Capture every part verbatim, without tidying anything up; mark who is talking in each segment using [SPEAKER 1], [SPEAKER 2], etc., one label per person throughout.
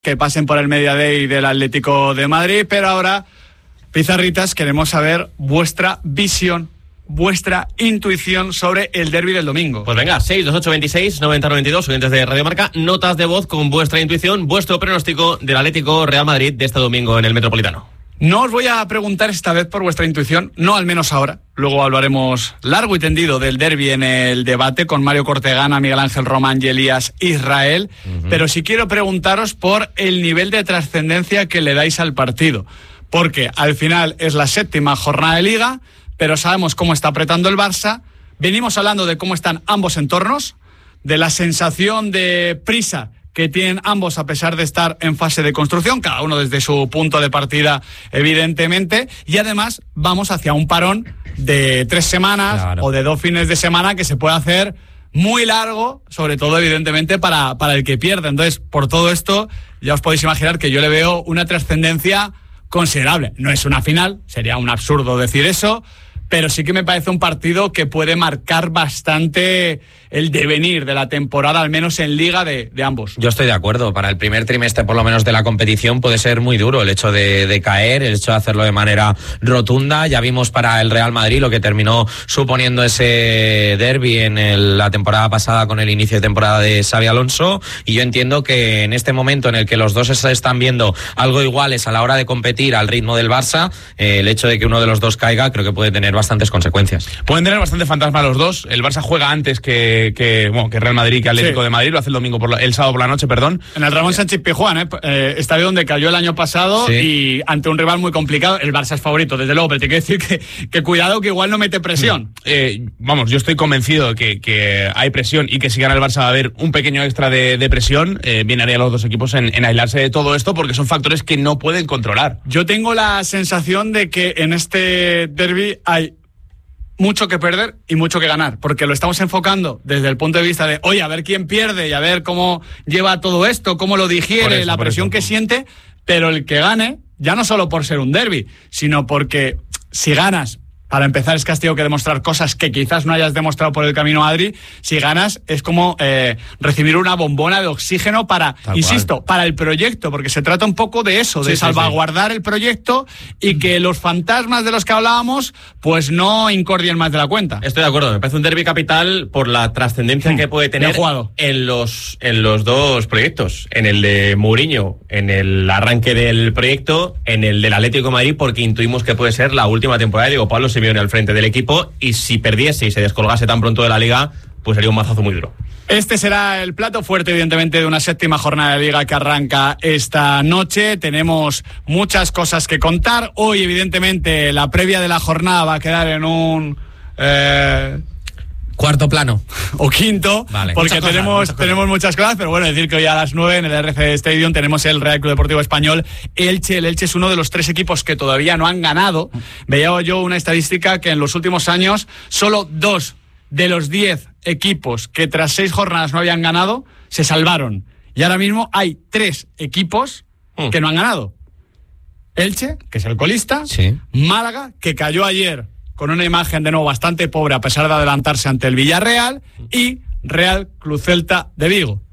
[SPEAKER 1] que pasen por el Media Day del Atlético de Madrid, pero ahora, pizarritas, queremos saber vuestra visión, vuestra intuición sobre el derbi del domingo.
[SPEAKER 2] Pues venga, seis dos ocho veintiséis noventa noventa y dos, oyentes de Radio Marca, notas de voz con vuestra intuición, vuestro pronóstico del Atlético Real Madrid de este domingo en el Metropolitano.
[SPEAKER 1] No os voy a preguntar esta vez por vuestra intuición, no al menos ahora. Luego hablaremos largo y tendido del derbi en el debate con Mario Cortegana, Miguel Ángel Román y Elías Israel. Uh-huh. Pero sí quiero preguntaros por el nivel de trascendencia que le dais al partido. Porque al final es la séptima jornada de Liga, pero sabemos cómo está apretando el Barça. Venimos hablando de cómo están ambos entornos, de la sensación de prisa que tienen ambos a pesar de estar en fase de construcción, cada uno desde su punto de partida, evidentemente, y además vamos hacia un parón de tres semanas claro. o de dos fines de semana que se puede hacer muy largo, sobre todo, evidentemente, para, para el que pierde. Entonces, por todo esto, ya os podéis imaginar que yo le veo una trascendencia considerable. No es una final, sería un absurdo decir eso, pero sí que me parece un partido que puede marcar bastante el devenir de la temporada, al menos en Liga, de, de ambos.
[SPEAKER 3] Yo estoy de acuerdo. Para el primer trimestre, por lo menos, de la competición puede ser muy duro el hecho de, de caer, el hecho de hacerlo de manera rotunda. Ya vimos para el Real Madrid lo que terminó suponiendo ese derbi en el, la temporada pasada con el inicio de temporada de Xabi Alonso, y yo entiendo que en este momento en el que los dos se están viendo algo iguales a la hora de competir al ritmo del Barça, eh, el hecho de que uno de los dos caiga creo que puede tener bastantes consecuencias.
[SPEAKER 4] Pueden tener bastante fantasma los dos. El Barça juega antes que, que, bueno, que Real Madrid, que Atlético sí. de Madrid, lo hace el domingo por la, el sábado por la noche, perdón.
[SPEAKER 1] En el Ramón Sánchez Pizjuán, ¿eh? Eh, estadio donde cayó el año pasado sí. y ante un rival muy complicado. El Barça es favorito, desde luego, pero te quiero decir que, que cuidado, que igual no mete presión.
[SPEAKER 4] Eh, vamos, yo estoy convencido de que, que hay presión y que si gana el Barça va a haber un pequeño extra de, de presión. Eh, bien haría los dos equipos en, en aislarse de todo esto, porque son factores que no pueden controlar.
[SPEAKER 1] Yo tengo la sensación de que en este derbi hay mucho que perder y mucho que ganar, porque lo estamos enfocando desde el punto de vista de, oye, a ver quién pierde y a ver cómo lleva todo esto, cómo lo digiere, eso, la presión eso. que siente, pero el que gane, ya no solo por ser un derbi, sino porque si ganas, para empezar es que has tenido que demostrar cosas que quizás no hayas demostrado por el camino a Madrid. Si ganas es como eh, recibir una bombona de oxígeno para, Tal insisto, cual. para el proyecto, porque se trata un poco de eso, de sí, salvaguardar sí, sí. el proyecto y que los fantasmas de los que hablábamos pues no incordien más de la cuenta.
[SPEAKER 2] Estoy de acuerdo, me parece un derbi capital por la trascendencia mm, que puede tener en los, en los dos proyectos, en el de Mourinho, en el arranque del proyecto, en el del Atlético de Madrid, porque intuimos que puede ser la última temporada de Diego Pablo Simeone al frente del equipo, y si perdiese y se descolgase tan pronto de la Liga, pues sería un mazazo muy duro.
[SPEAKER 1] Este será el plato fuerte, evidentemente, de una séptima jornada de Liga que arranca esta noche. Tenemos muchas cosas que contar. Hoy, evidentemente, la previa de la jornada va a quedar en un Eh...
[SPEAKER 3] cuarto plano
[SPEAKER 1] o quinto, vale. porque muchas tenemos cosas, muchas tenemos cosas. muchas cosas, pero bueno, decir que hoy a las nueve en el R C Stadium tenemos el Real Club Deportivo Español Elche. El Elche es uno de los tres equipos que todavía no han ganado. Veía yo una estadística que en los últimos años solo dos de los diez equipos que tras seis jornadas no habían ganado se salvaron, y ahora mismo hay tres equipos mm. que no han ganado. Elche, que es el colista,
[SPEAKER 3] sí.
[SPEAKER 1] Málaga, que cayó ayer con una imagen de nuevo bastante pobre a pesar de adelantarse ante el Villarreal, y Real Club Celta de Vigo.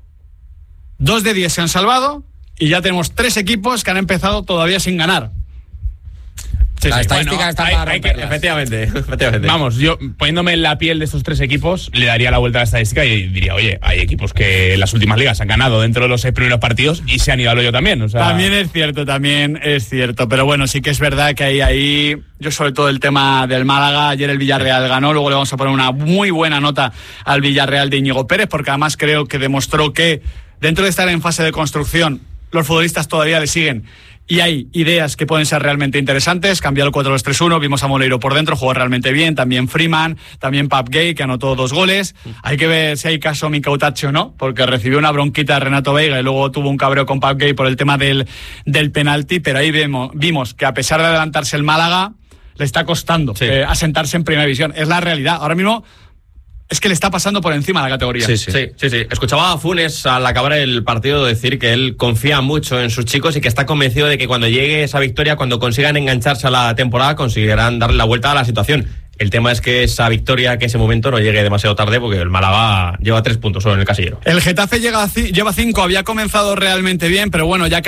[SPEAKER 1] Dos de diez se han salvado y ya tenemos tres equipos que han empezado todavía sin ganar.
[SPEAKER 3] Sí, la sí, estadística bueno, está
[SPEAKER 2] hay,
[SPEAKER 3] para
[SPEAKER 2] hay que, efectivamente, efectivamente.
[SPEAKER 4] Vamos, yo poniéndome en la piel de estos tres equipos le daría la vuelta a la estadística y diría, oye, hay equipos que en las últimas ligas han ganado dentro de los seis primeros partidos y se han ido al hoyo también. O sea...
[SPEAKER 1] También es cierto, también es cierto, pero bueno, sí que es verdad que hay ahí, yo sobre todo el tema del Málaga, ayer el Villarreal ganó, luego le vamos a poner una muy buena nota al Villarreal de Íñigo Pérez, porque además creo que demostró que dentro de estar en fase de construcción, los futbolistas todavía le siguen y hay ideas que pueden ser realmente interesantes. Cambió el cuatro dos tres uno, vimos a Moleiro por dentro, jugó realmente bien, también Freeman, también Pap Gay, que anotó dos goles. Hay que ver si hay caso Micautachi o no, porque recibió una bronquita de Renato Veiga y luego tuvo un cabreo con Pap Gay por el tema del, del penalti, pero ahí vemos, vimos que a pesar de adelantarse el Málaga, le está costando sí. eh, asentarse en primera división. Es la realidad. Ahora mismo es que le está pasando por encima la categoría.
[SPEAKER 2] Sí, sí, sí, sí, sí. Escuchaba a Funes al acabar el partido decir que él confía mucho en sus chicos y que está convencido de que cuando llegue esa victoria, cuando consigan engancharse a la temporada, conseguirán darle la vuelta a la situación. El tema es que esa victoria, que ese momento no llegue demasiado tarde, porque el Málaga lleva tres puntos solo en el casillero.
[SPEAKER 1] El Getafe llega a, lleva cinco, había comenzado realmente bien, pero bueno, ya